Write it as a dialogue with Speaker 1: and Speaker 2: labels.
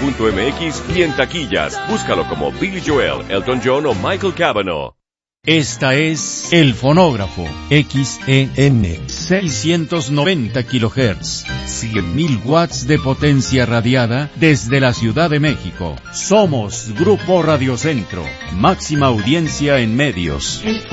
Speaker 1: radio.mx y en taquillas. Búscalo como Billy Joel, Elton John o Michael Cavanaugh.
Speaker 2: Esta es El Fonógrafo, XEN, 690 kHz, 100.000 watts de potencia radiada desde la Ciudad de México. Somos Grupo Radio Centro, máxima audiencia en medios.